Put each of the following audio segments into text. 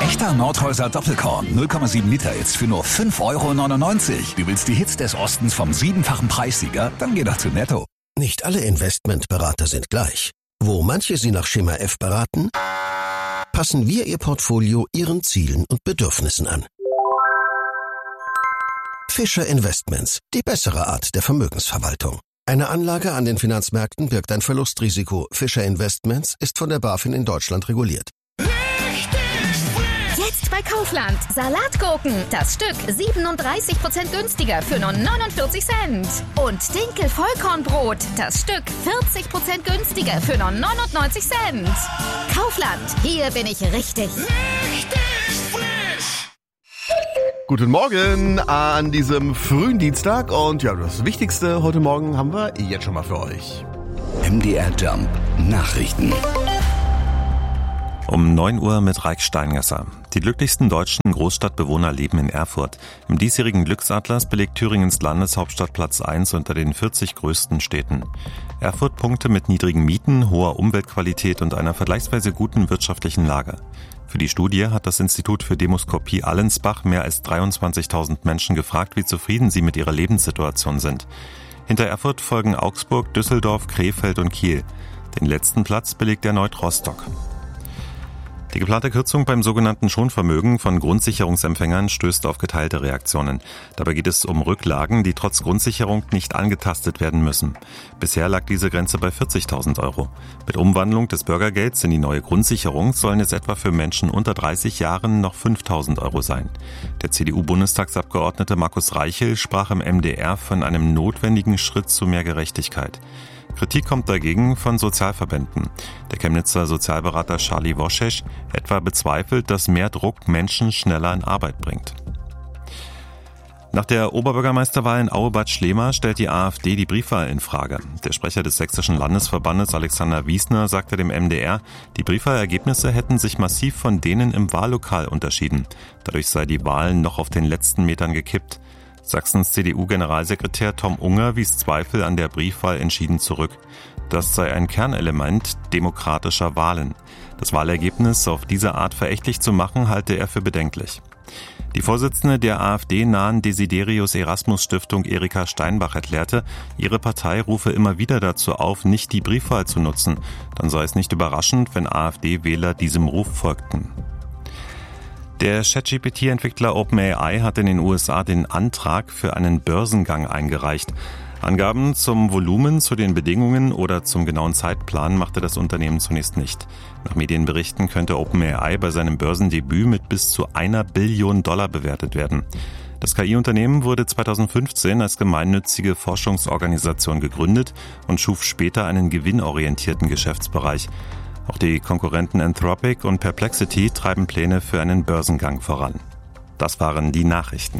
Echter Nordhäuser Doppelkorn 0,7 Liter jetzt für nur 5,99 €. Du willst die Hits des Ostens vom 7-fachen Preissieger? Dann geh doch zu Netto. Nicht alle Investmentberater sind gleich. Wo manche Sie nach Schema F beraten, passen wir Ihr Portfolio Ihren Zielen und Bedürfnissen an. Fischer Investments, die bessere Art der Vermögensverwaltung. Eine Anlage an den Finanzmärkten birgt ein Verlustrisiko. Fischer Investments ist von der BaFin in Deutschland reguliert. Jetzt bei Kaufland. Salatgurken. Das Stück 37% günstiger für nur 49 Cent. Und Dinkel-Vollkornbrot. Das Stück 40% günstiger für nur 99 Cent. Kaufland. Hier bin ich richtig. Guten Morgen an diesem frühen Dienstag und ja, das Wichtigste heute Morgen haben wir jetzt schon mal für euch. MDR Jump Nachrichten. Um 9 Uhr mit Raik Steingasser. Die glücklichsten deutschen Großstadtbewohner leben in Erfurt. Im diesjährigen Glücksatlas belegt Thüringens Landeshauptstadt Platz 1 unter den 40 größten Städten. Erfurt punkte mit niedrigen Mieten, hoher Umweltqualität und einer vergleichsweise guten wirtschaftlichen Lage. Für die Studie hat das Institut für Demoskopie Allensbach mehr als 23.000 Menschen gefragt, wie zufrieden sie mit ihrer Lebenssituation sind. Hinter Erfurt folgen Augsburg, Düsseldorf, Krefeld und Kiel. Den letzten Platz belegt erneut Rostock. Die geplante Kürzung beim sogenannten Schonvermögen von Grundsicherungsempfängern stößt auf geteilte Reaktionen. Dabei geht es um Rücklagen, die trotz Grundsicherung nicht angetastet werden müssen. Bisher lag diese Grenze bei 40.000 €. Mit Umwandlung des Bürgergelds in die neue Grundsicherung sollen es etwa für Menschen unter 30 Jahren noch 5.000 € sein. Der CDU-Bundestagsabgeordnete Markus Reichel sprach im MDR von einem notwendigen Schritt zu mehr Gerechtigkeit. Kritik kommt dagegen von Sozialverbänden. Der Chemnitzer Sozialberater Charlie Woschesch etwa bezweifelt, dass mehr Druck Menschen schneller in Arbeit bringt. Nach der Oberbürgermeisterwahl in Aue-Bad Schlema stellt die AfD die Briefwahl in Frage. Der Sprecher des Sächsischen Landesverbandes Alexander Wiesner sagte dem MDR, die Briefwahlergebnisse hätten sich massiv von denen im Wahllokal unterschieden. Dadurch sei die Wahl noch auf den letzten Metern gekippt. Sachsens CDU-Generalsekretär Tom Unger wies Zweifel an der Briefwahl entschieden zurück. Das sei ein Kernelement demokratischer Wahlen. Das Wahlergebnis auf diese Art verächtlich zu machen, halte er für bedenklich. Die Vorsitzende der AfD-nahen Desiderius Erasmus Stiftung Erika Steinbach erklärte, ihre Partei rufe immer wieder dazu auf, nicht die Briefwahl zu nutzen. Dann sei es nicht überraschend, wenn AfD-Wähler diesem Ruf folgten. Der ChatGPT-Entwickler OpenAI hat in den USA den Antrag für einen Börsengang eingereicht. Angaben zum Volumen, zu den Bedingungen oder zum genauen Zeitplan machte das Unternehmen zunächst nicht. Nach Medienberichten könnte OpenAI bei seinem Börsendebüt mit bis zu $1 Billion bewertet werden. Das KI-Unternehmen wurde 2015 als gemeinnützige Forschungsorganisation gegründet und schuf später einen gewinnorientierten Geschäftsbereich. Auch die Konkurrenten Anthropic und Perplexity treiben Pläne für einen Börsengang voran. Das waren die Nachrichten.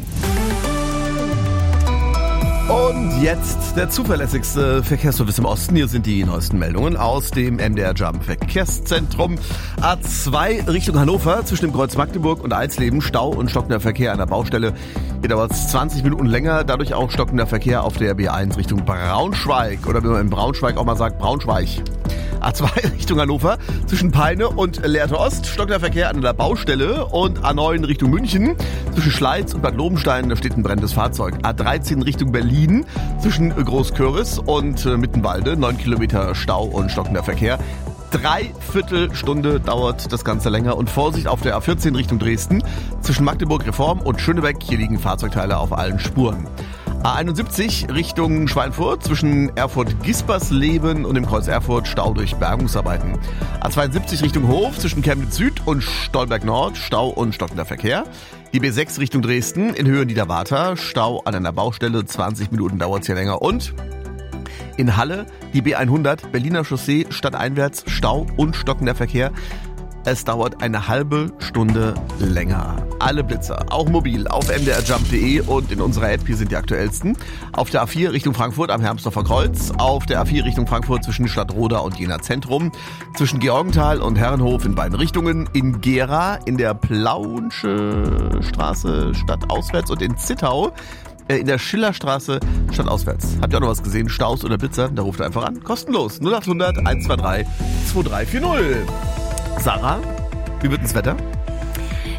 Und jetzt der zuverlässigste Verkehrsservice im Osten. Hier sind die neuesten Meldungen aus dem MDR Jump Verkehrszentrum. A2 Richtung Hannover zwischen dem Kreuz Magdeburg und Alsleben. Stau und stockender Verkehr an der Baustelle. Hier dauert es 20 Minuten länger. Dadurch auch stockender Verkehr auf der B1 Richtung Braunschweig. Oder wie man in Braunschweig auch mal sagt, Braunschweig. A2 Richtung Hannover zwischen Peine und Lehrte Ost. Stockender Verkehr an der Baustelle. Und A9 Richtung München zwischen Schleiz und Bad Lobenstein. Da steht ein brennendes Fahrzeug. A13 Richtung Berlin zwischen Großköris und Mittenwalde. 9 Kilometer Stau und stockender Verkehr. 3/4 Stunde dauert das Ganze länger. Und Vorsicht auf der A14 Richtung Dresden zwischen Magdeburg Reform und Schönebeck. Hier liegen Fahrzeugteile auf allen Spuren. A71 Richtung Schweinfurt zwischen Erfurt-Gispersleben und dem Kreuz Erfurt Stau durch Bergungsarbeiten. A72 Richtung Hof zwischen Chemnitz Süd und Stolberg Nord Stau und stockender Verkehr. Die B6 Richtung Dresden in Höhe Niederwarta Stau an einer Baustelle, 20 Minuten dauert es hier länger. Und in Halle die B100 Berliner Chaussee stadteinwärts Stau und stockender Verkehr. Es dauert eine halbe Stunde länger. Alle Blitzer, auch mobil, auf mdrjump.de und in unserer App, hier sind die aktuellsten. Auf der A4 Richtung Frankfurt am Hermsdorfer Kreuz. Auf der A4 Richtung Frankfurt zwischen Stadtroda und Jena Zentrum. Zwischen Georgenthal und Herrenhof in beiden Richtungen. In Gera, in der Plauensche Straße stadtauswärts und in Zittau in der Schillerstraße stadtauswärts. Habt ihr auch noch was gesehen? Staus oder Blitzer? Da ruft ihr einfach an. Kostenlos. 0800 123 2340. Sarah, wie wird das Wetter?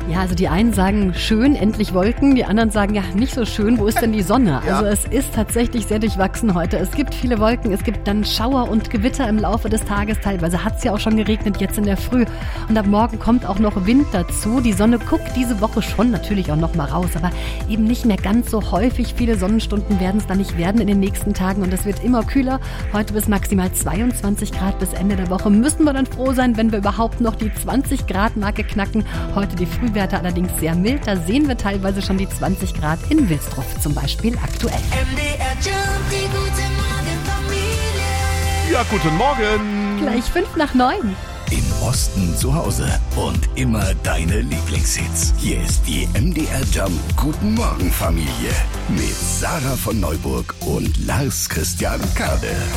Ja, also die einen sagen schön, endlich Wolken, die anderen sagen ja nicht so schön, wo ist denn die Sonne? Ja. Also es ist tatsächlich sehr durchwachsen heute. Es gibt viele Wolken, es gibt dann Schauer und Gewitter im Laufe des Tages. Teilweise hat es ja auch schon geregnet, jetzt in der Früh. Und ab morgen kommt auch noch Wind dazu. Die Sonne guckt diese Woche schon natürlich auch noch mal raus, aber eben nicht mehr ganz so häufig. Viele Sonnenstunden werden es dann nicht werden in den nächsten Tagen und es wird immer kühler. Heute bis maximal 22 Grad bis Ende der Woche. Müssen wir dann froh sein, wenn wir überhaupt noch die 20 Grad Marke knacken. Heute die Frühwerte allerdings sehr mild. Da sehen wir teilweise schon die 20 Grad in Wilsdruff zum Beispiel aktuell. MDR Jump, die gute Morgenfamilie. Ja, guten Morgen. Gleich 8:55. Im Osten zu Hause und immer deine Lieblingshits. Hier ist die MDR Jump Guten Morgen Familie mit Sarah von Neuburg und Lars Christian Kade.